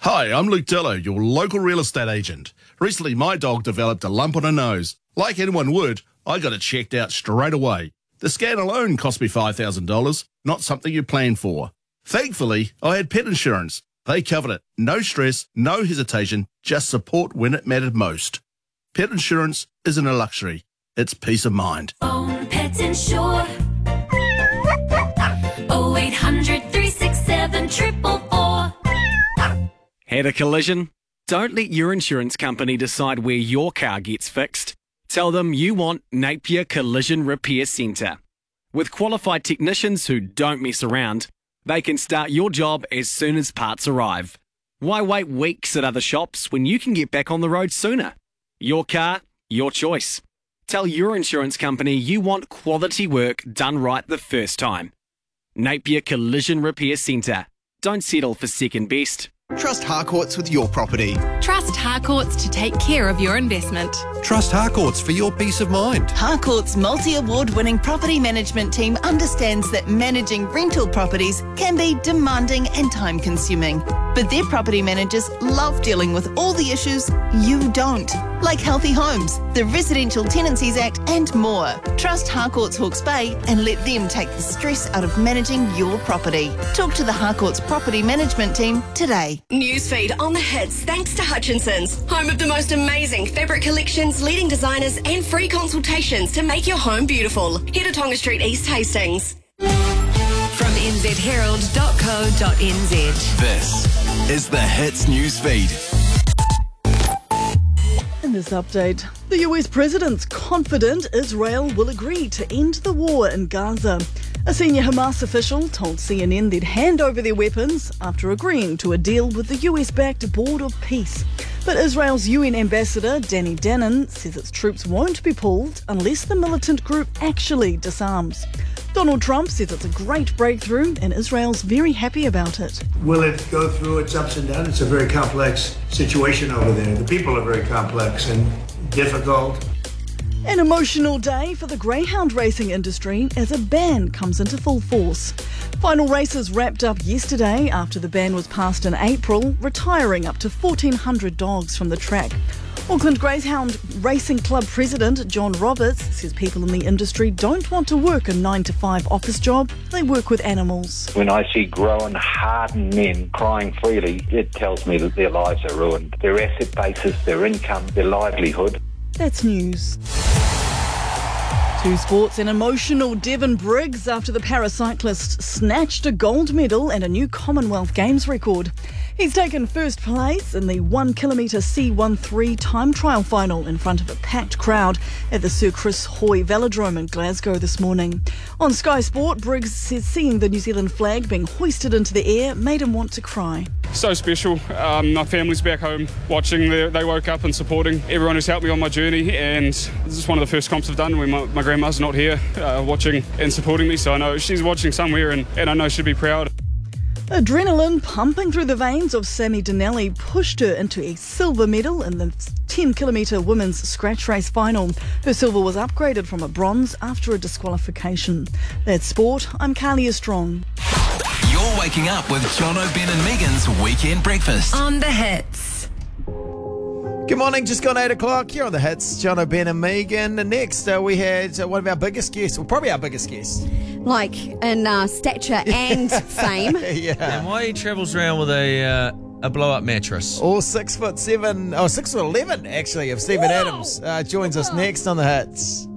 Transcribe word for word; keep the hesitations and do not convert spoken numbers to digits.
Hi, I'm Luke Dillo, your local real estate agent. Recently, my dog developed a lump on her nose. Like anyone would, I got it checked out straight away. The scan alone cost me five thousand dollars, not something you plan for. Thankfully, I had pet insurance. They covered it. No stress, no hesitation, just support when it mattered most. Pet insurance isn't a luxury, it's peace of mind. Own Pet Insure. oh eight hundred, three six seven, four four four. Had a collision? Don't let your insurance company decide where your car gets fixed. Tell them you want Napier Collision Repair Centre. With qualified technicians who don't mess around, they can start your job as soon as parts arrive. Why wait weeks at other shops when you can get back on the road sooner? Your car, your choice. Tell your insurance company you want quality work done right the first time. Napier Collision Repair Centre. Don't settle for second best. Trust Harcourts with your property. Trust Harcourts to take care of your investment. Trust Harcourts for your peace of mind. Harcourts' multi-award winning property management team understands that managing rental properties can be demanding and time consuming. But their property managers love dealing with all the issues you don't, like healthy homes, the Residential Tenancies Act and more. Trust Harcourts Hawke's Bay and let them take the stress out of managing your property. Talk to the Harcourts property management team today. Newsfeed on the hits thanks to Hutchinson's, home of the most amazing fabric collections, leading designers and free consultations to make your home beautiful. Head to Tonga Street East Hastings. From n z herald dot co dot n z. This is the Hits Newsfeed. In this update, the U S president's confident Israel will agree to end the war in Gaza. A senior Hamas official told C N N they'd hand over their weapons after agreeing to a deal with the U S-backed Board of Peace. But Israel's U N ambassador, Danny Danon, says its troops won't be pulled unless the militant group actually disarms. Donald Trump says it's a great breakthrough and Israel's very happy about it. Will it go through its ups and downs? It's a very complex situation over there. The people are very complex and difficult. An emotional day for the greyhound racing industry as a ban comes into full force. Final races wrapped up yesterday after the ban was passed in April, retiring up to fourteen hundred dogs from the track. Auckland Greyhound Racing Club President John Roberts says people in the industry don't want to work a nine to five office job, they work with animals. When I see grown, hardened men crying freely, it tells me that their lives are ruined. Their asset basis, their income, their livelihood. That's news. To sports, an emotional Devon Briggs after the paracyclist snatched a gold medal and a new Commonwealth Games record. He's taken first place in the one kilometre C thirteen time trial final in front of a packed crowd at the Sir Chris Hoy Velodrome in Glasgow this morning. On Sky Sport, Briggs says seeing the New Zealand flag being hoisted into the air made him want to cry. So special. Um, my family's back home watching. The, they woke up and supporting everyone who's helped me on my journey, and this is one of the first comps I've done when my, my grandma's not here uh, watching and supporting me, so I know she's watching somewhere, and, and I know she'll be proud. Adrenaline pumping through the veins of Sammy Dinelli pushed her into a silver medal in the ten kilometre women's scratch race final. Her silver was upgraded from a bronze after a disqualification. That's sport. I'm Carlia Strong. You're waking up with Jono, Ben and Megan's Weekend Breakfast. On the hits. Good morning, just gone eight o'clock. You're on the hits. Jono, Ben and Megan. Next, uh, we had uh, one of our biggest guests, well, probably our biggest guest. Like in uh, stature and fame. Yeah. And why he travels around with a uh, a blow up mattress? All six foot seven, oh, six foot eleven actually, of Stephen Whoa. Adams uh, joins us next on the hits.